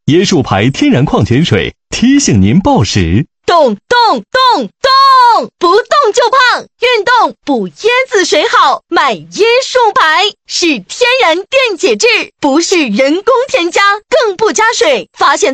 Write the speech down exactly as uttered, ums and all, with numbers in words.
椰树牌天然矿泉水提醒您报时。 动动动动，不动就胖，运动补椰子水好，买椰树牌，是天然电解质，不是人工添加，更不加水，发现